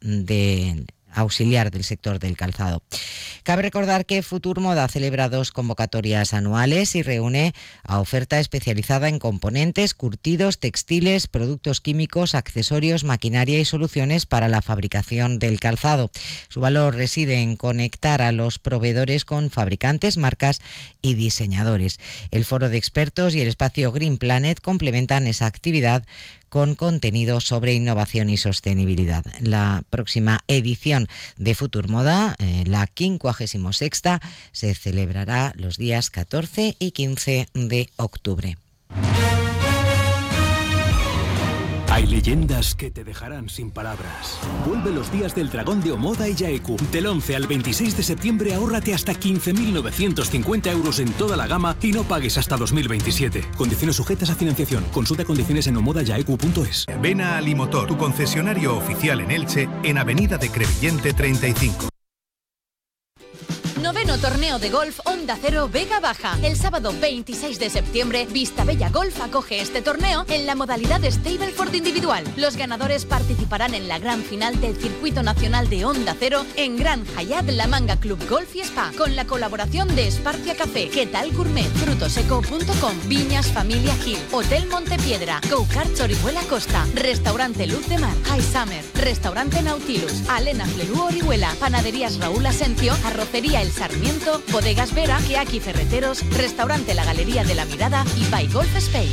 auxiliar del sector del calzado. Cabe recordar que Futurmoda celebra 2 convocatorias anuales y reúne a oferta especializada en componentes, curtidos, textiles, productos químicos, accesorios, maquinaria y soluciones para la fabricación del calzado. Su valor reside en conectar a los proveedores con fabricantes, marcas y diseñadores. El foro de expertos y el espacio Green Planet complementan esa actividad con contenido sobre innovación y sostenibilidad. La próxima edición de Futurmoda, la 56ª, se celebrará los días 14 y 15 de octubre. Hay leyendas que te dejarán sin palabras. Vuelve los días del dragón de Omoda y Yaeku. Del 11 al 26 de septiembre ahórrate hasta 15.950 euros en toda la gama y no pagues hasta 2027. Condiciones sujetas a financiación. Consulta condiciones en omodayaeku.es. Ven a Alimotor, tu concesionario oficial en Elche, en Avenida de Crevillente 35. 9º torneo de golf Onda Cero Vega Baja. El sábado 26 de septiembre, Vistabella Golf acoge este torneo en la modalidad Stableford individual. Los ganadores participarán en la gran final del Circuito Nacional de Onda Cero en Gran Hyatt La Manga Club Golf y Spa, con la colaboración de Esparcia Café, ¿Qué tal Gourmet, Frutoseco.com, Viñas Familia Gil, Hotel Montepiedra, Go-Kart Orihuela Costa, Restaurante Luz de Mar, High Summer, Restaurante Nautilus, Alena Flerú Orihuela, Panaderías Raúl Asencio, Arrocería El Sarmiento, Bodegas Vera, Keaki Ferreteros, Restaurante La Galería de la Mirada y By Golf Spain.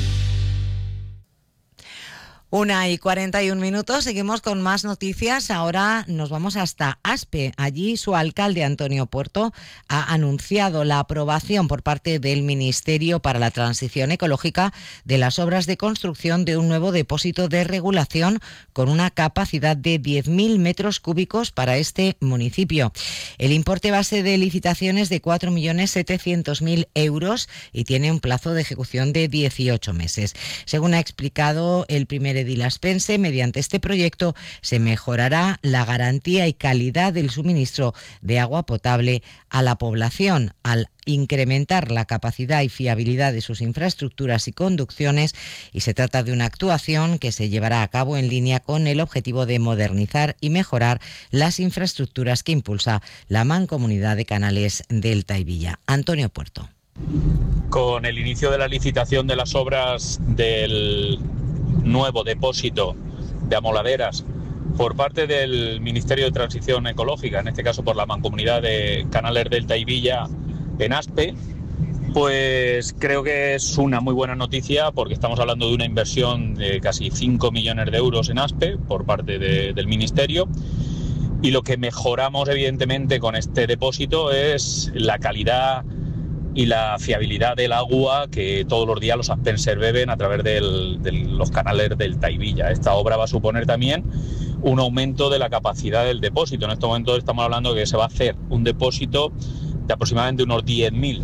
1:41, seguimos con más noticias. Ahora nos vamos hasta Aspe. Allí su alcalde, Antonio Puerto, ha anunciado la aprobación por parte del Ministerio para la Transición Ecológica de las obras de construcción de un nuevo depósito de regulación con una capacidad de 10.000 metros cúbicos para este municipio. El importe base de licitaciones de 4.700.000 euros y tiene un plazo de ejecución de 18 meses. Según ha explicado el primer edil aspense, mediante este proyecto se mejorará la garantía y calidad del suministro de agua potable a la población al incrementar la capacidad y fiabilidad de sus infraestructuras y conducciones, y se trata de una actuación que se llevará a cabo en línea con el objetivo de modernizar y mejorar las infraestructuras que impulsa la Mancomunidad de Canales del Taivilla. Antonio Puerto. Con el inicio de la licitación de las obras del nuevo depósito de amoladeras por parte del Ministerio de Transición Ecológica, en este caso por la Mancomunidad de Canales del Taivilla en Aspe, pues creo que es una muy buena noticia, porque estamos hablando de una inversión de casi 5 millones de euros en Aspe por parte del Ministerio, y lo que mejoramos evidentemente con este depósito es la calidad y la fiabilidad del agua que todos los días los aspenses beben a través de los canales del Taivilla. Esta obra va a suponer también un aumento de la capacidad del depósito. En este momento estamos hablando de que se va a hacer un depósito de aproximadamente unos 10.000.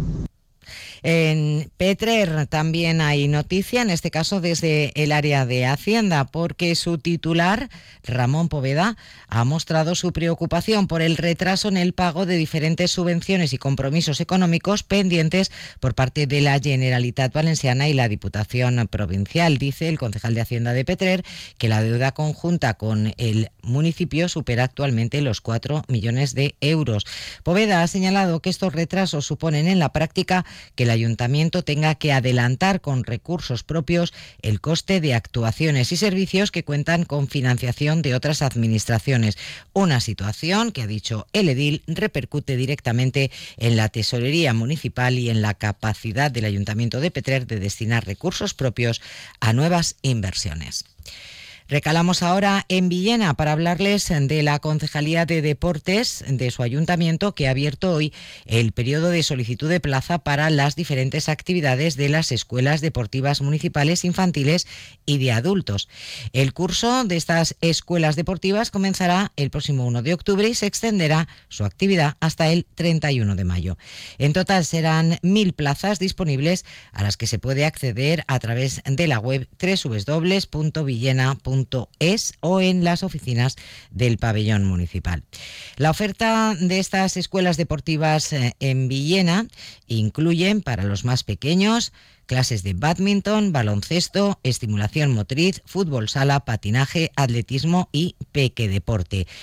En Petrer también hay noticia, en este caso desde el área de Hacienda, porque su titular, Ramón Poveda, ha mostrado su preocupación por el retraso en el pago de diferentes subvenciones y compromisos económicos pendientes por parte de la Generalitat Valenciana y la Diputación Provincial. Dice el concejal de Hacienda de Petrer que la deuda conjunta con el municipio supera actualmente los 4 millones de euros. Poveda ha señalado que estos retrasos suponen en la práctica que el Ayuntamiento tenga que adelantar con recursos propios el coste de actuaciones y servicios que cuentan con financiación de otras administraciones. Una situación que, ha dicho el edil, repercute directamente en la tesorería municipal y en la capacidad del Ayuntamiento de Petrer de destinar recursos propios a nuevas inversiones. Recalamos ahora en Villena para hablarles de la Concejalía de Deportes de su ayuntamiento, que ha abierto hoy el periodo de solicitud de plaza para las diferentes actividades de las escuelas deportivas municipales infantiles y de adultos. El curso de estas escuelas deportivas comenzará el próximo 1 de octubre y se extenderá su actividad hasta el 31 de mayo. En total serán 1.000 plazas disponibles a las que se puede acceder a través de la web www.villena.es o en las oficinas del pabellón municipal. La oferta de estas escuelas deportivas en Villena incluyen para los más pequeños clases de bádminton, baloncesto, estimulación motriz, fútbol sala, patinaje, atletismo y pequedeporte.